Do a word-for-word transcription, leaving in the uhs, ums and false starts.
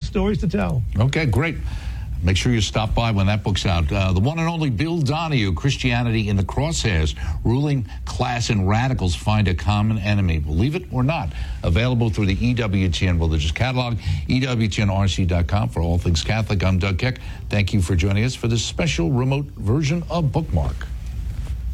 stories to tell. Okay, great. Make sure you stop by when that book's out. Uh, the one and only Bill Donahue, Christianity in the Crosshairs, Ruling Class and Radicals Find a Common Enemy. Believe it or not, available through the E W T N Religious Catalog, E W T N R C dot com for all things Catholic. I'm Doug Keck. Thank you for joining us for this special remote version of Bookmark.